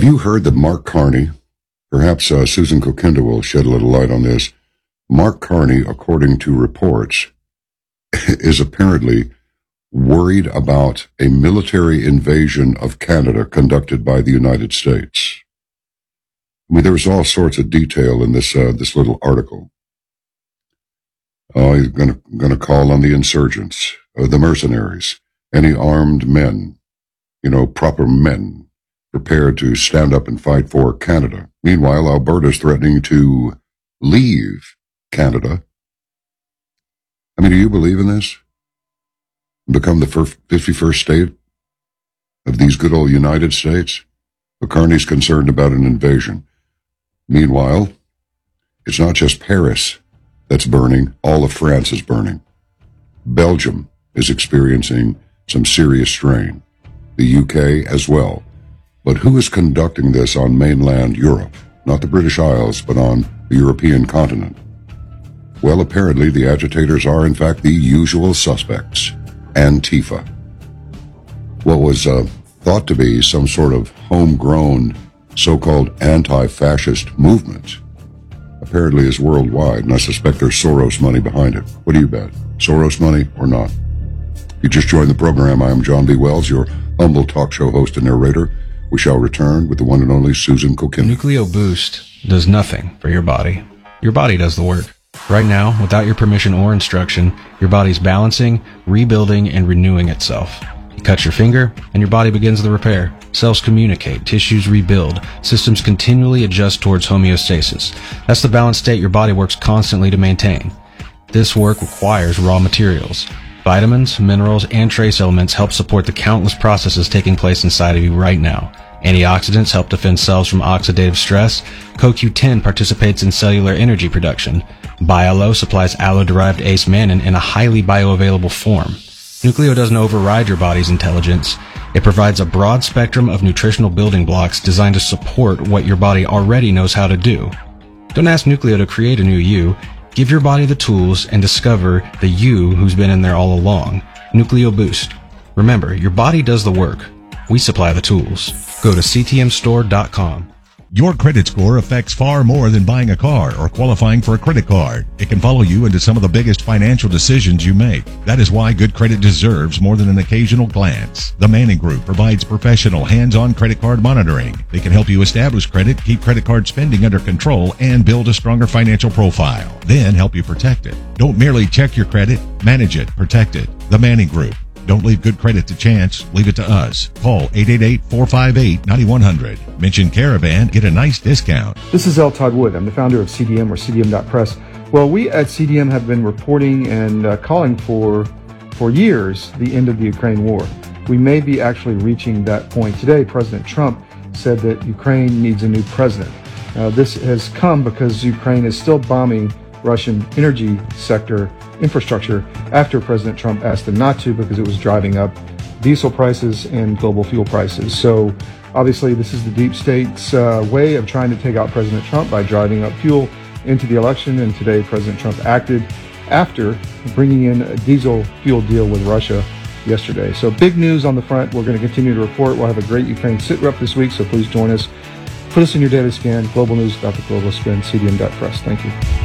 Have you heard that Mark Carney, perhaps Susan Kokinda will shed a little light on this, Mark Carney, according to reports, is apparently worried about a military invasion of Canada conducted by the United States. I mean, there was all sorts of detail in this little article. Oh, he's going to call on the insurgents, the mercenaries, any armed men, proper men prepared to stand up and fight for Canada. Meanwhile, Alberta's threatening to leave Canada. I mean, do you believe in this? Become the 51st state of these good old United States? But Carney's concerned about an invasion. Meanwhile, it's not just Paris that's burning. All of France is burning. Belgium is experiencing some serious strain. The UK as well. But who is conducting this on mainland Europe? Not the British Isles, but on the European continent. Well, apparently the agitators are in fact the usual suspects. Antifa. What was thought to be some sort of homegrown so-called anti-fascist movement apparently is worldwide, and I suspect there's Soros money behind it. What do you bet? Soros money or not? You just joined the program. I am John B. Wells, your humble talk show host and narrator. We shall return with the one and only Susan Kokinda. Nucleo Boost does nothing for your body. Your body does the work. Right now, without your permission or instruction, your body's balancing, rebuilding, and renewing itself. You cut your finger, and your body begins the repair. Cells communicate, tissues rebuild, systems continually adjust towards homeostasis. That's the balanced state your body works constantly to maintain. This work requires raw materials. Vitamins, minerals, and trace elements help support the countless processes taking place inside of you right now. Antioxidants help defend cells from oxidative stress. CoQ10 participates in cellular energy production. BioAllo supplies aloe-derived ace-mannan in a highly bioavailable form. Nucleo doesn't override your body's intelligence. It provides a broad spectrum of nutritional building blocks designed to support what your body already knows how to do. Don't ask Nucleo to create a new you. Give your body the tools and discover the you who's been in there all along. Nucleo Boost. Remember, your body does the work. We supply the tools. Go to ctmstore.com. Your credit score affects far more than buying a car or qualifying for a credit card. It can follow you into some of the biggest financial decisions you make. That is why good credit deserves more than an occasional glance. The Manning Group provides professional, hands-on credit card monitoring. They can help you establish credit, keep credit card spending under control, and build a stronger financial profile. Then help you protect it. Don't merely check your credit, manage it, protect it. The Manning Group. Don't leave good credit to chance. Leave it to us. Call 888-458-9100. Mention Caravan. Get a nice discount. This is L. Todd Wood. I'm the founder of CDM, or CDM.press. Well, we at CDM have been reporting and calling for years the end of the Ukraine war. We may be actually reaching that point. Today, President Trump said that Ukraine needs a new president. This has come because Ukraine is still bombing Russian energy sector infrastructure after President Trump asked them not to because it was driving up diesel prices and global fuel prices. So obviously this is the deep state's way of trying to take out President Trump by driving up fuel into the election. And today President Trump acted after bringing in a diesel fuel deal with Russia yesterday. So big news on the front. We're going to continue to report. We'll have a great Ukraine sit-rep this week, so please join us. Put us in your daily scan. Global news about the global spin. CDM.press. Thank you.